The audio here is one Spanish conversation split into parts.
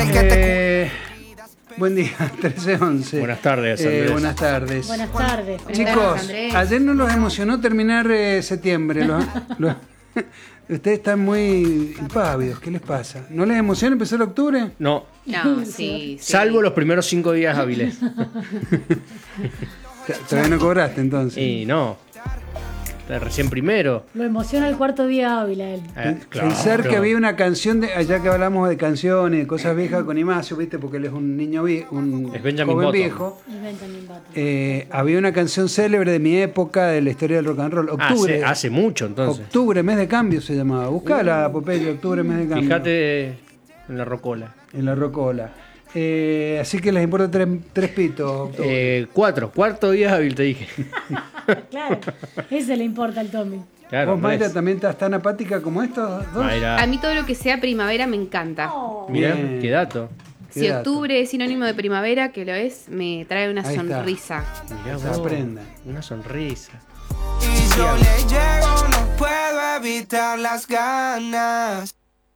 Buen día, 13:11. Buenas tardes, Andrés. Buenas tardes. Buenas tardes. Chicos, Andrés. ayer no los emocionó terminar septiembre. Ustedes están muy impávidos, ¿qué les pasa? ¿No les emociona empezar octubre? No, Sí. salvo los primeros 5 días hábiles. Todavía no cobraste entonces. Y no, recién primero. Lo emociona el cuarto día hábil a él. Pensar que había una canción, allá que hablamos de canciones, de cosas viejas con Imacio, ¿viste? Porque él es un niño un Es Benjamin joven Button. viejo. Y Benjamin Button. Había una canción célebre de mi época, de la historia del rock and roll. Octubre. Hace mucho entonces. Octubre, mes de cambio se llamaba. Buscala, Popeye, octubre, mes de cambio. Fíjate en la rocola. En la rocola. Así que les importa tres pitos. Octubre. 4, cuarto día hábil te dije. Claro, ese le importa al Tommy. Claro, ¿Vos, Mayra, Andrés. también estás tan apática como estos dos? Mayra. A mí todo lo que sea primavera me encanta. Mirá, Bien. qué dato. Qué Si dato. octubre es sinónimo de primavera, que lo es, me trae una Ahí está. sonrisa. Mirá Se vos, aprenda. una sonrisa. Y yo le llego, no puedo evitar las ganas.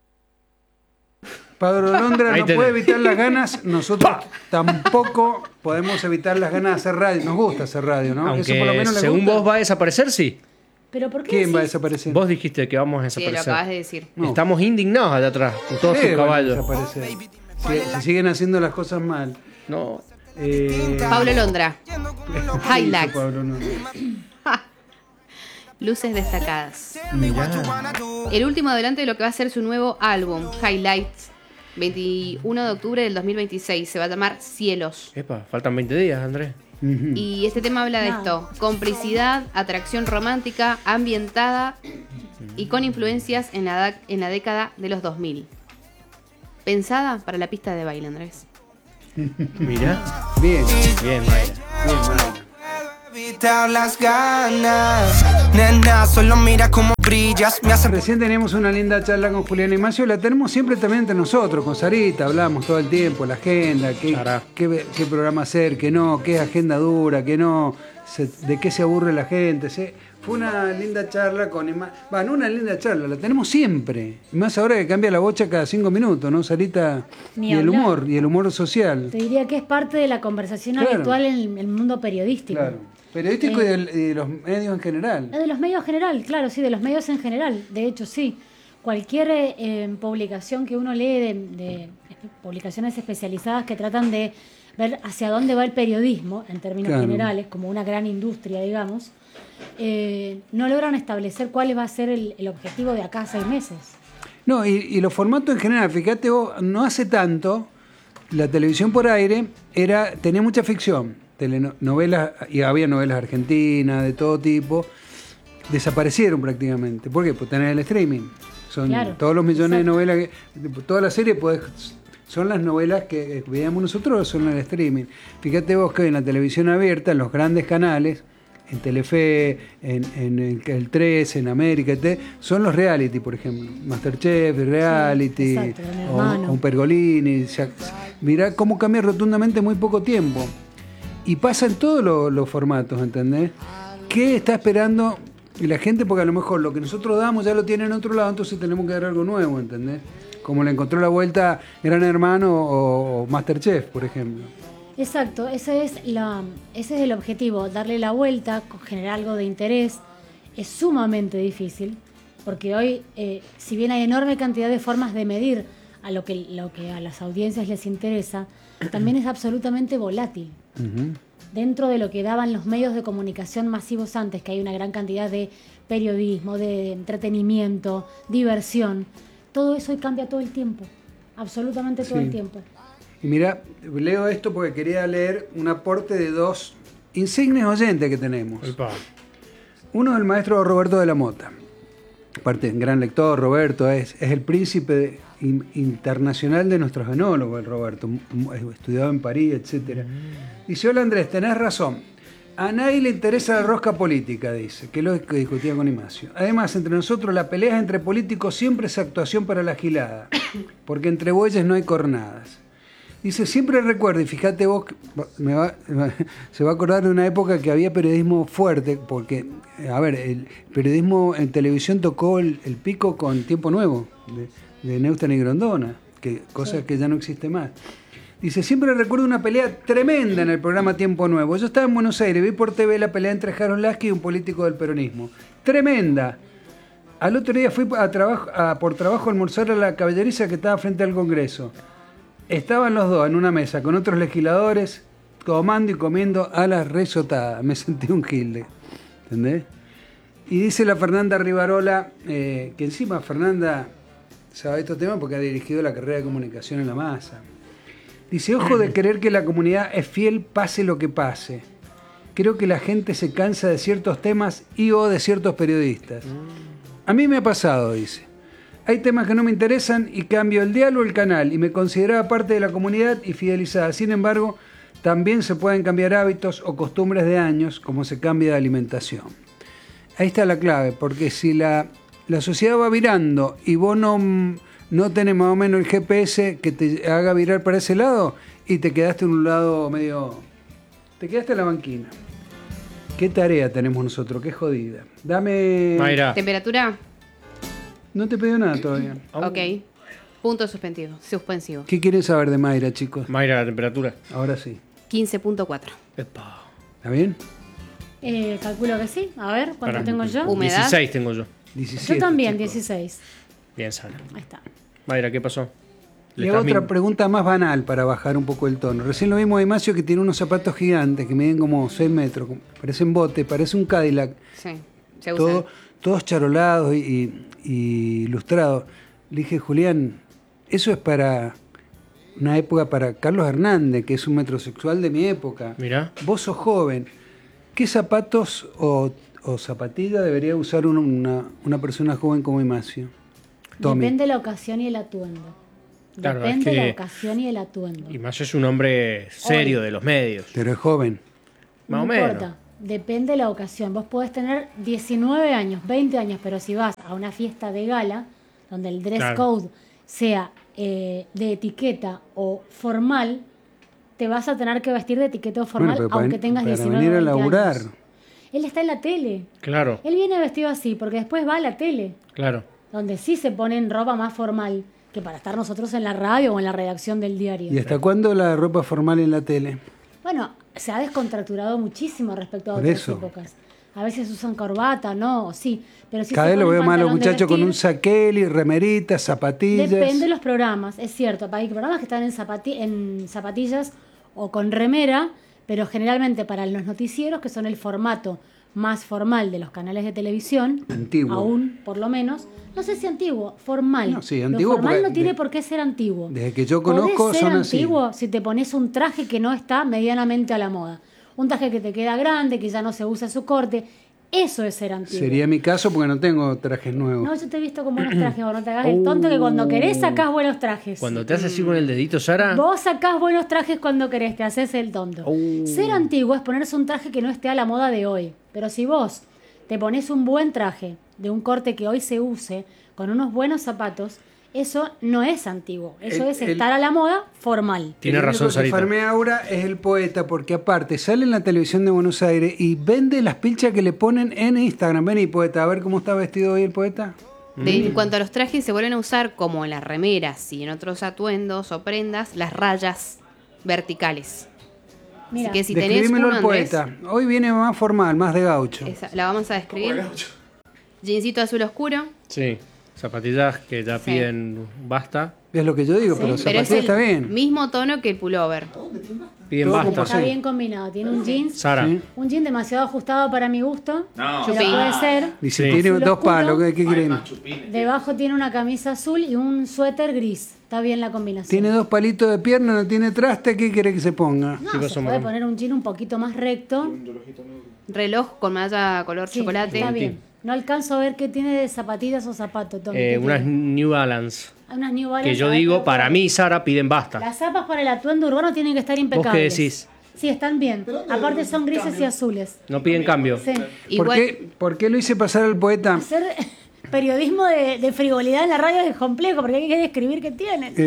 Pablo Londra Ahí no tenés. puede evitar las ganas, nosotros tampoco podemos evitar las ganas de hacer radio. Nos gusta hacer radio, ¿no? Aunque Eso por lo menos les según gusta. vos va a desaparecer, sí. ¿Pero por qué ¿Quién va a decís? desaparecer? Vos dijiste que vamos a Sí, lo desaparecer. acabas de decir. No. Estamos indignados allá atrás, con todos Sí, sus van a caballos. desaparecer. Si siguen haciendo las cosas mal. No, Pablo Londra. ¿qué hizo Highlights. Pablo Londra? Luces destacadas. mirá. El último adelante de lo que va a ser su nuevo álbum, Highlights, 21 de octubre del 2026. Se va a llamar Cielos. Epa, faltan 20 días, Andrés. Ujú. Y este tema habla de esto: complicidad, atracción romántica, ambientada y con influencias en la década de los 2000. Pensada para la pista de baile, Andrés. Mirá. Bien, Bien, Mayra. bien, Mayra. Evitar las ganas. Nena, solo mira cómo brillas. Me hace Recién teníamos una linda charla con Julián y Macio, la tenemos siempre también entre nosotros, con Sarita, hablamos todo el tiempo, la agenda, Sará. qué programa hacer, qué no, qué agenda dura, qué no, de qué se aburre la gente. Fue una linda charla con no una linda charla, la tenemos siempre. Y más ahora que cambia la bocha cada 5 minutos, ¿no, Sarita? Ni Y el hablar. humor, y el humor social. Te diría que es parte de la conversación Claro. habitual en el mundo periodístico. Claro. Periodístico y de los medios en general. De los medios en general, claro, sí, de los medios en general. De hecho, sí. Cualquier publicación que uno lee de publicaciones especializadas que tratan de ver hacia dónde va el periodismo, en términos Claro. generales, como una gran industria, digamos, no logran establecer cuál va a ser el objetivo de acá a 6 meses. No, y los formatos en general, fíjate vos, no hace tanto, la televisión por aire tenía mucha ficción, telenovelas, y había novelas argentinas de todo tipo, desaparecieron prácticamente. ¿Por qué? Pues tenés el streaming. Son Claro, todos los millones exacto. de novelas, toda la serie son las novelas que veíamos nosotros, son en el streaming. Fíjate vos que en la televisión abierta, en los grandes canales, en Telefe, en el 13, en América, son los reality, por ejemplo. Masterchef, reality, Sí, exacto, Gran Hermano. o un Pergolini. Mirá cómo cambia rotundamente en muy poco tiempo. Y pasa en todos los formatos, ¿entendés? ¿Qué está esperando la gente? Porque a lo mejor lo que nosotros damos ya lo tienen en otro lado, entonces tenemos que dar algo nuevo, ¿entendés? Como le encontró la vuelta Gran Hermano o Masterchef, por ejemplo. Exacto, ese es el objetivo, darle la vuelta, generar algo de interés. Es sumamente difícil, porque hoy, si bien hay enorme cantidad de formas de medir a lo que a las audiencias les interesa, también es absolutamente volátil. Ujú. Dentro de lo que daban los medios de comunicación masivos antes, que hay una gran cantidad de periodismo, de entretenimiento, diversión, todo eso hoy cambia todo el tiempo, absolutamente todo Sí. el tiempo. Y mira, leo esto porque quería leer un aporte de 2 insignes oyentes que tenemos. Epa. Uno es el maestro Roberto de la Mota. Aparte, un gran lector, Roberto, es el príncipe internacional de nuestros enólogos, el Roberto. Estudiado en París, etc. Dice: hola Andrés, tenés razón. A nadie le interesa la rosca política, dice, que es lo que discutía con Imacio. Además, entre nosotros la pelea entre políticos siempre es actuación para la gilada, porque entre bueyes no hay cornadas. Dice, siempre recuerdo, y fíjate vos, se va a acordar de una época que había periodismo fuerte, porque, a ver, el periodismo en televisión tocó el pico con Tiempo Nuevo, de Neustadt y Grondona, cosa que ya no existe más. Dice, siempre recuerdo una pelea tremenda en el programa Tiempo Nuevo. Yo estaba en Buenos Aires, vi por TV la pelea entre Harold Lasky y un político del peronismo. Tremenda. Al otro día fui por trabajo a almorzar a la caballeriza que estaba frente al Congreso. Estaban los dos en una mesa con otros legisladores, tomando y comiendo a la risotada. Me sentí un gilde. ¿Entendés? Y dice la Fernanda Rivarola, que encima Fernanda sabe estos temas porque ha dirigido la carrera de comunicación en la masa. Dice, ojo de creer que la comunidad es fiel pase lo que pase. Creo que la gente se cansa de ciertos temas y o de ciertos periodistas. A mí me ha pasado, dice. Hay temas que no me interesan y cambio el dial o el canal y me consideraba parte de la comunidad y fidelizada. Sin embargo, también se pueden cambiar hábitos o costumbres de años como se cambia de alimentación. Ahí está la clave, porque si la sociedad va virando y vos no tenés más o menos el GPS que te haga virar para ese lado y te quedaste en un lado medio... Te quedaste en la banquina. ¿Qué tarea tenemos nosotros? Qué jodida. Dame... Mayra. ¿Temperatura? No te pido nada todavía. Ok. Punto suspensivo. ¿Qué quieren saber de Mayra, chicos? Mayra, la temperatura. Ahora sí. 15.4. Epa. ¿Está bien? Calculo que sí. A ver, ¿cuánto Pará. tengo yo? Humedad. 16 tengo yo. 17. Yo también, chicos. 16. Bien, Sara. Ahí está. Mayra, ¿qué pasó? Le hago otra pregunta más banal para bajar un poco el tono. Recién lo vimos a Imacio que tiene unos zapatos gigantes que miden como 6 metros. Parecen bote, parece un Cadillac. Sí, se usa. Todos charolados y ilustrados. Le dije, Julián, eso es para una época para Carlos Hernández, que es un metrosexual de mi época. Mirá. Vos sos joven. ¿Qué zapatos o zapatillas debería usar una persona joven como Imacio? Tommy. Depende de la ocasión y el atuendo. Claro, Depende es de que- la ocasión y el atuendo. Y más es un hombre serio de los medios. Pero es joven. Más No o menos. importa, depende de la ocasión. Vos podés tener 19 años, 20 años, pero si vas a una fiesta de gala, donde el dress Claro. code sea de etiqueta o formal, te vas a tener que vestir de etiqueta o formal, Bueno, pero aunque tengas para 19 venir a 20 laburar. años. Él está en la tele. Claro, Él viene vestido así, porque después va a la tele, claro. donde sí se ponen ropa más formal que para estar nosotros en la radio o en la redacción del diario. ¿Y hasta cuándo la ropa formal en la tele? Bueno, se ha descontracturado muchísimo respecto a Por otras eso. épocas. A veces usan corbata, no, sí, pero sí Cada se vez lo ponen veo más a los pantalón de muchachos con un vestir. saquel, remeritas, zapatillas. Depende de los programas, es cierto. Hay programas que están en zapatillas o con remera, pero generalmente para los noticieros, que son el formato más formal de los canales de televisión, Antiguo. aún por lo menos, no sé si antiguo, formal. No, sí, antiguo Lo formal porque no tiene por qué ser antiguo. desde que yo conozco Podés ser son así. antiguo si te pones un traje que no está medianamente a la moda. Un traje que te queda grande, que ya no se usa su corte. Eso es ser antiguo. Sería mi caso porque no tengo trajes nuevos. No, yo te he visto con buenos trajes, vos no te hagas el tonto que cuando querés sacás buenos trajes. Cuando te haces así con el dedito, Sara. Vos sacás buenos trajes cuando querés, te haces el tonto. Ser antiguo es ponerse un traje que no esté a la moda de hoy. Pero si vos te pones un buen traje de un corte que hoy se use, con unos buenos zapatos, eso no es antiguo. Eso es estar a la moda formal. Tiene El único razón, que Sarita. farmea ahora es el poeta, porque aparte sale en la televisión de Buenos Aires y vende las pilchas que le ponen en Instagram. Vení, poeta, a ver cómo está vestido hoy el poeta. En cuanto a los trajes, se vuelven a usar, como en las remeras y en otros atuendos o prendas, las rayas verticales. Mira, Así que si tenés Describímelo uno, al Andrés, poeta. Hoy viene más formal, más de gaucho. la vamos a describir. Jeansito azul oscuro. Sí. Zapatillas que ya Sí. piden basta. Es lo que yo digo, Sí, pero Pero es zapatilla el está bien. mismo tono que el pullover. Piden Todo basta. está bien combinado. Tiene un jeans, Sara. Sí. un jean demasiado ajustado para mi gusto. No. Pero Chupi. puede ser. Dice, Sí. tiene Azul dos oscuro. palos, ¿qué Hay quieren? más chupines. Debajo tiene una camisa azul y un suéter gris. Está bien la combinación. Tiene dos palitos de pierna, no tiene traste, ¿qué quiere que se ponga? No, Sí, se pasó, puede mamá. poner un jean un poquito más recto. Reloj con malla color Sí, chocolate. está bien. No alcanzo a ver qué tiene de zapatillas o zapatos, Tommy. ¿Qué Unas tiene? New Balance. Hay unas New Balance. Que yo a ver, digo, creo para que- mí, Sara, piden basta. Las zapas para el atuendo urbano tienen que estar ¿Vos impecables. qué decís? Sí, están bien. Aparte son grises y azules. No piden cambio. Sí. Igual, ¿Por qué lo hice pasar al poeta? Hacer periodismo de frivolidad en la radio es complejo porque hay que describir qué tienen.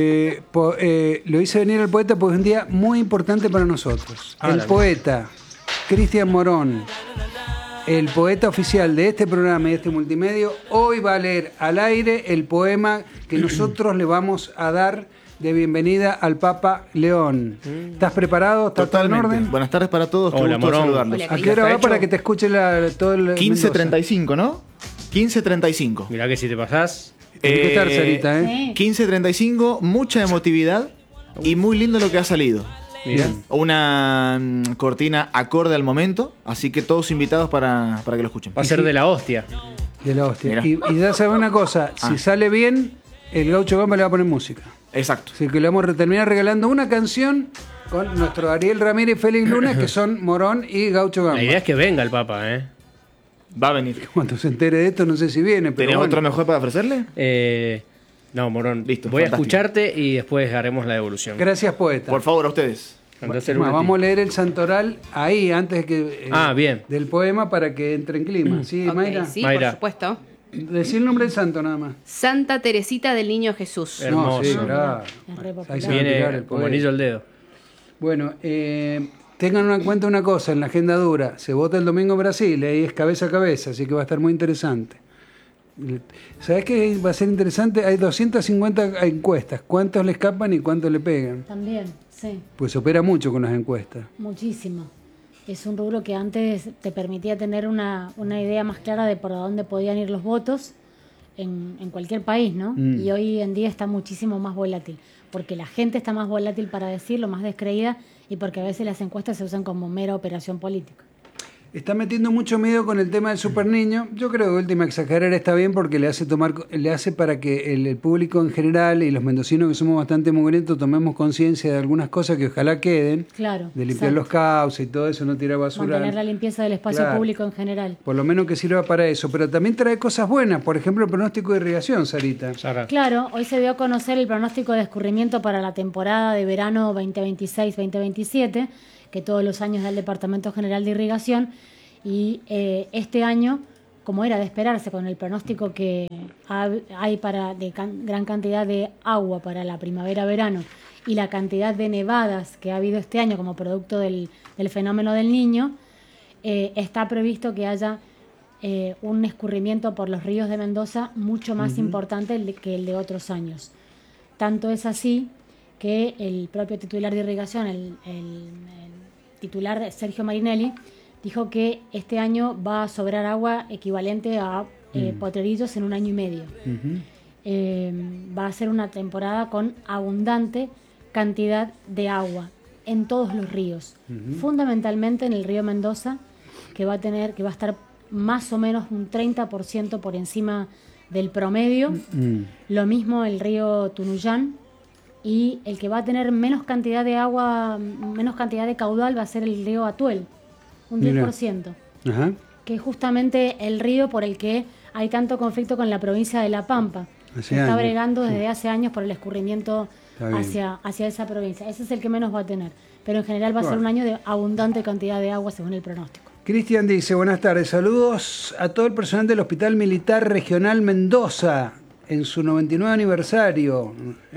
Lo hice venir al poeta porque es un día muy importante para nosotros. Ah, El la poeta, Cristian Morón, el poeta oficial de este programa y de este multimedio, hoy va a leer al aire el poema que nosotros le vamos a dar de bienvenida al Papa León. ¿Estás preparado? ¿Está todo en Totalmente. orden? Buenas tardes para todos. Qué Hola, gusto Morón. saludarlos. Hola. ¿A qué hora va ¿Está para hecho? que te escuche todo el 15:35, ¿no? 15:35. Mirá que si te pasás. Tiene que estar, Sarita, ¿eh? Sí. 15:35, mucha emotividad y muy lindo lo que ha salido. Mirá. Una cortina acorde al momento, así que todos invitados para que lo escuchen. Va a ser de la hostia. De la hostia. Mirá. Y ya sabes una cosa, si sale bien, el Gaucho Gamba le va a poner música. Exacto. Así que le vamos a terminar regalando una canción con nuestro Ariel Ramírez y Félix Lunes, que son Morón y Gaucho Gamba. La idea es que venga el Papa, ¿eh? Va a venir. Cuando se entere de esto, no sé si viene, pero ¿Tenés bueno. otro mejor para ofrecerle? No, Morón. Listo, Voy a fantástico. escucharte y después haremos la devolución. Gracias, poeta. Por favor, a ustedes. Cantás el Bueno, último. vamos a leer el santoral ahí, antes que Bien. del poema, para que entre en clima. ¿Sí, Ok, Mayra? sí, Mayra. por supuesto. Decí el nombre del santo nada más. Santa Teresita del Niño Jesús. Hermoso. No, sí, Ah, claro. Es re popular. Ahí se va a tirar Viene el como poeta. anillo al dedo. Bueno, tengan en cuenta una cosa, en la agenda dura, se vota el domingo en Brasil, ahí es cabeza a cabeza, así que va a estar muy interesante. ¿Sabes qué va a ser interesante? Hay 250 encuestas, ¿cuántos le escapan y cuántos le pegan? También, sí, Pues se opera mucho con las encuestas. muchísimo. Es un rubro que antes te permitía tener una idea más clara de por dónde podían ir los votos en cualquier país, ¿no? Y hoy en día está muchísimo más volátil, porque la gente está más volátil para decirlo, más descreída, y porque a veces las encuestas se usan como mera operación política. Está metiendo mucho miedo con el tema del super niño. Yo creo que última exagerar está bien porque le hace para que el público en general y los mendocinos que somos bastante mugrientos tomemos conciencia de algunas cosas que ojalá queden. Claro. De limpiar los cauces y todo eso, no tirar basura. Mantener la limpieza del espacio Claro. público en general. Por lo menos que sirva para eso. Pero también trae cosas buenas. Por ejemplo, el pronóstico de irrigación, Sarita. Sara. Claro, hoy se dio a conocer el pronóstico de escurrimiento para la temporada de verano 2026-2027, que todos los años da el Departamento General de Irrigación, y este año, como era de esperarse con el pronóstico que hay para gran cantidad de agua para la primavera-verano y la cantidad de nevadas que ha habido este año como producto del fenómeno del Niño, está previsto que haya un escurrimiento por los ríos de Mendoza mucho más importante que el de otros años. Tanto es así que el propio titular de irrigación, el titular Sergio Marinelli, dijo que este año va a sobrar agua equivalente a Potrerillos en un año y medio. Va a ser una temporada con abundante cantidad de agua en todos los ríos, fundamentalmente en el río Mendoza, que va a estar más o menos un 30% por encima del promedio. Lo mismo el río Tunuyán, y el que va a tener menos cantidad de agua, menos cantidad de caudal, va a ser el río Atuel, un 10%, Ajá. que es justamente el río por el que hay tanto conflicto con la provincia de La Pampa. Hace Se está años, bregando desde hace años por el escurrimiento Está bien. hacia esa provincia. Ese es el que menos va a tener, pero en general va a ser Bueno. un año de abundante cantidad de agua según el pronóstico. Cristian dice, buenas tardes, saludos a todo el personal del Hospital Militar Regional Mendoza en su 99 aniversario,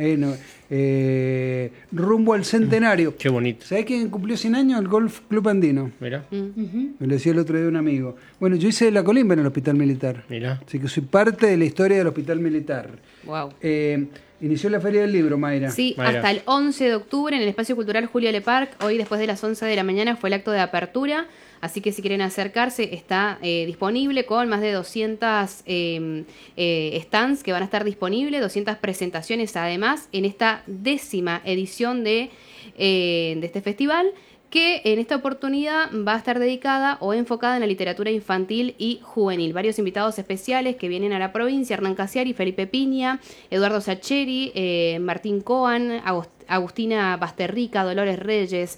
rumbo al centenario. Qué bonito. ¿Sabés quién cumplió 100 años? El Golf Club Andino. Mirá, Me lo decía el otro día un amigo. Bueno, yo hice la colimba en el Hospital Militar. mirá. Así que soy parte de la historia del Hospital Militar. Wow. Inició la Feria del Libro, Mayra. Sí, Mayra. hasta el 11 de octubre en el Espacio Cultural Julio Le Parc. Hoy después de las 11 de la mañana fue el acto de apertura, así que si quieren acercarse está disponible con más de 200 stands que van a estar disponibles, 200 presentaciones además en esta 10ª edición de este festival, que en esta oportunidad va a estar dedicada o enfocada en la literatura infantil y juvenil. Varios invitados especiales que vienen a la provincia: Hernán Casiari, Felipe Piña, Eduardo Sacheri, Martín Coan, Agustina Basterrica, Dolores Reyes,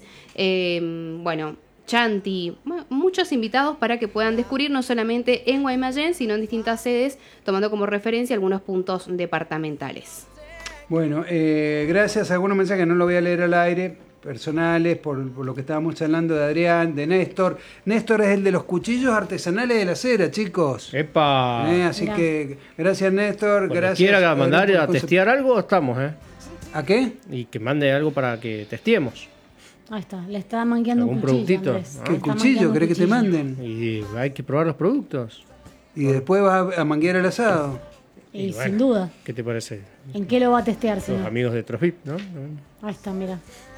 Chanti, muchos invitados para que puedan descubrir no solamente en Guaymallén, sino en distintas sedes, tomando como referencia algunos puntos departamentales. Bueno, gracias a algunos mensajes, no lo voy a leer al aire, personales, por lo que estábamos hablando de Adrián, de Néstor. Néstor es el de los cuchillos artesanales de la cera, chicos. ¡Epa! Así Mirá. que gracias, Néstor. Cuando Gracias. quiera mandar Adrián, a por testear algo, estamos, ¿eh? ¿A qué? Y que mande algo para que testeemos. Ahí está, le está mangueando un ¿Algún cuchillo, productito? Andrés. ¿Ah? ¿Qué Le está cuchillo? mangueando un ¿Querés que te cuchillo. manden? Y hay que probar los productos. Y después vas a manguear el asado. Y bueno, sin duda. ¿Qué te parece? ¿En qué lo va a testear? Si Los no? amigos de Trofip, ¿no? Ahí está, mira.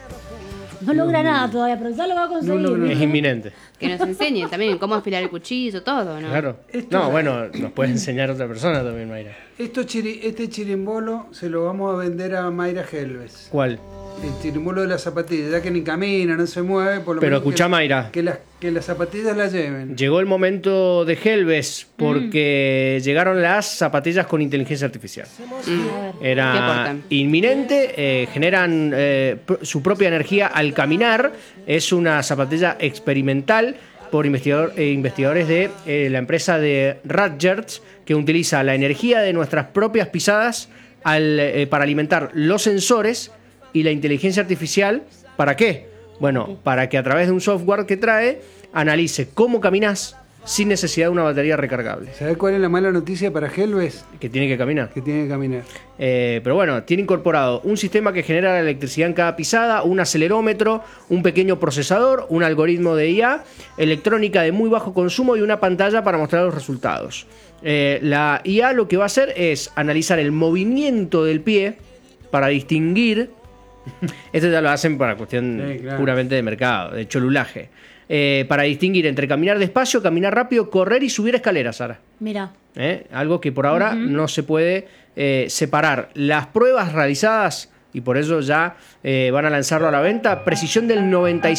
No logra nada todavía, pero ya lo va a conseguir. No logra Es inminente. Que nos enseñen también cómo afilar el cuchillo, todo, ¿no? Claro. Esto- No, bueno, nos puede enseñar otra persona también, Mayra. Este chirimbolo se lo vamos a vender a Mayra Helves. ¿Cuál? El chirimbolo de las zapatillas, ya que ni camina, no se mueve, por lo Pero menos escuchá, que, Mayra. que las zapatillas la lleven. Llegó el momento de Helves porque llegaron las zapatillas con inteligencia artificial. ¿Qué Era aportan? inminente, generan su propia energía al caminar. Es una zapatilla experimental por investigadores de la empresa de Rutgers, que utiliza la energía de nuestras propias pisadas para alimentar los sensores y la inteligencia artificial. ¿Para qué? Bueno, para que a través de un software que trae analice cómo caminas sin necesidad de una batería recargable. ¿Sabes cuál es la mala noticia para Helves? Que tiene que caminar. Que tiene que caminar. Pero bueno, tiene incorporado un sistema que genera la electricidad en cada pisada, un acelerómetro, un pequeño procesador, un algoritmo de IA, electrónica de muy bajo consumo y una pantalla para mostrar los resultados. La IA lo que va a hacer es analizar el movimiento del pie para distinguir. Esto ya lo hacen para cuestión Sí, claro. puramente de mercado, de cholulaje. Para distinguir entre caminar despacio, caminar rápido, correr y subir escaleras, Sara. Mira, Algo que por ahora no se puede separar. Las pruebas realizadas, y por eso ya van a lanzarlo a la venta, precisión del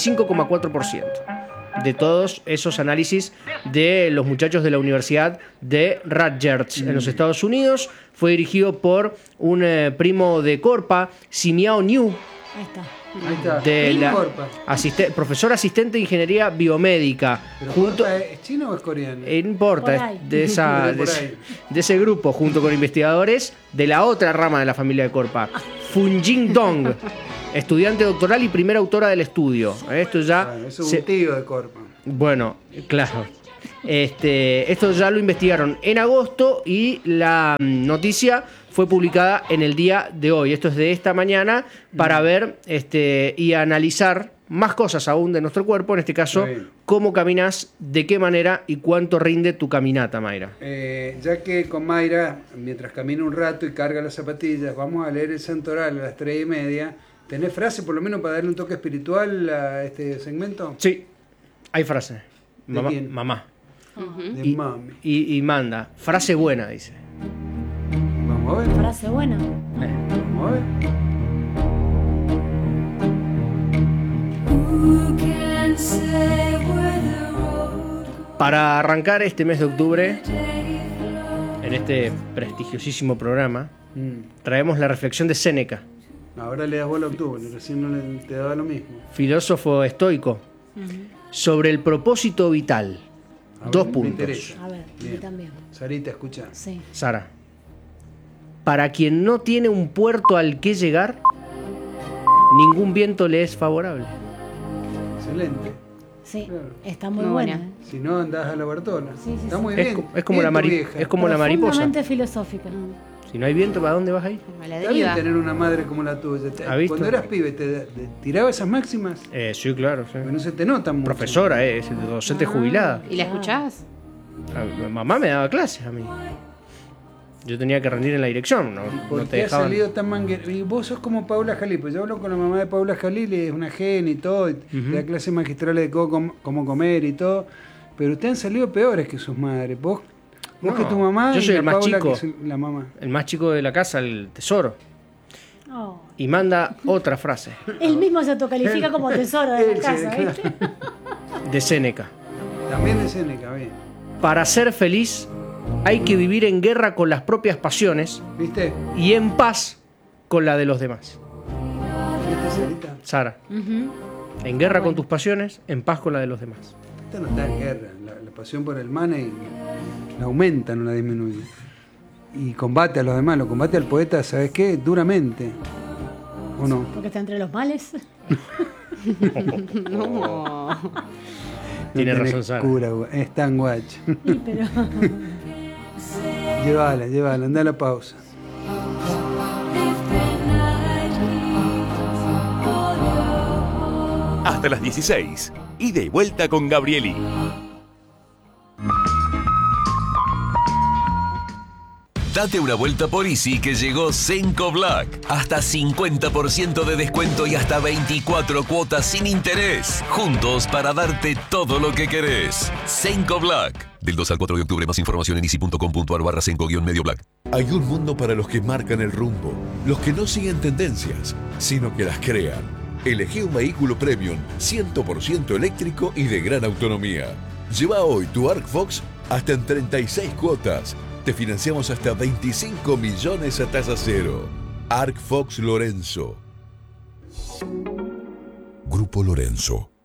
95,4% de todos esos análisis de los muchachos de la Universidad de Rutgers en los Estados Unidos. Fue dirigido por un primo de Corpa, Simiao Niu, ahí está. Ahí está. de la Corpa. profesor asistente de ingeniería biomédica. ¿Pero Junto, Corpa es chino o es coreano? no importa, Por ahí. es de, esa, Por de, ahí. ese, de ese grupo, junto con investigadores de la otra rama de la familia de Corpa, Funjin Dong, estudiante doctoral y primera autora del estudio. Esto ya. Bueno, eso es un tío de Corpa. Bueno, claro. Esto ya lo investigaron en agosto y la noticia fue publicada en el día de hoy. Esto es de esta mañana para ver y analizar más cosas aún de nuestro cuerpo. En este caso, Sí. cómo caminas, de qué manera y cuánto rinde tu caminata, Mayra. Ya que con Mayra, mientras camina un rato y carga las zapatillas, vamos a leer el Santoral a las 3:30. ¿Tenés frase por lo menos para darle un toque espiritual a este segmento? Sí, hay frase. ¿De Mamá. quién? Mamá. De mami. Y manda. Frase buena, dice. Vamos a ver. Frase buena. Vamos a ver. Para arrancar este mes de octubre, en este prestigiosísimo programa, traemos la reflexión de Séneca, Ahora le das bola a octubre, recién no te daba lo mismo. filósofo estoico, sobre el propósito vital. A ver, 2 me puntos. interesa. A ver, Bien. yo también. Sarita, escucha. Sí. Sara, para quien no tiene un puerto al que llegar, ningún viento le es favorable. Excelente. Sí, Claro. está muy Muy buena. buena. Si no, andás a la Bartola. Sí, sí, Está sí. muy Es bien. co- es como Bien la tu mari- vieja. es como la mariposa. Profundamente filosófica. Si no hay viento, ¿para dónde vas a ir? A la Está bien deriva. tener una madre como la tuya. ¿Ha visto? Cuando eras pibe, ¿te tiraba esas máximas? Sí, claro. Sí. Porque no se te notan mucho. Profesora, es docente jubilada. ¿Y la escuchás? Mamá me daba clases a mí. Yo tenía que rendir en la dirección, no ¿Por te qué has dejaban. salido tan manguero? Y vos sos como Paula Jalil, pues yo hablo con la mamá de Paula Jalil y es una genia y todo, y te da clases magistrales de cómo comer y todo, pero ustedes han salido peores que sus madres. Vos No, que tu mamá yo y soy la el más Paula chico. que es la mamá. El más chico de la casa, el tesoro. Oh. Y manda otra frase Él mismo se autocalifica como tesoro de Él, la sí, casa, claro. ¿viste? de Séneca. También de Seneca, bien. Para ser feliz hay que vivir en guerra con las propias pasiones ¿Viste? y en paz con la de los demás. ¿Viste, Sarita? Sara, Ujú. en guerra con tus pasiones, en paz con la de los demás. Esta no está en guerra. La pasión por el money la aumenta, no la disminuye. Y combate a los demás, lo combate al poeta, ¿sabes qué? Duramente. ¿O no? Porque está entre los males. No. Tiene tenés razón, Sara. cura, es tan guacho. Sí, pero Llévala, anda a la pausa. Hasta las 16. Ida y vuelta con Gabrieli. Date una vuelta por Easy que llegó Senco Black. Hasta 50% de descuento y hasta 24 cuotas sin interés. Juntos para darte todo lo que querés. Senco Black. Del 2 al 4 de octubre. Más información en easy.com.ar/Senco-medio Black. Hay un mundo para los que marcan el rumbo, los que no siguen tendencias, sino que las crean. Elegí un vehículo premium 100% eléctrico y de gran autonomía. Lleva hoy tu Arc Fox hasta en 36 cuotas. Te financiamos hasta 25 millones a tasa cero. Arc Fox Lorenzo. Grupo Lorenzo.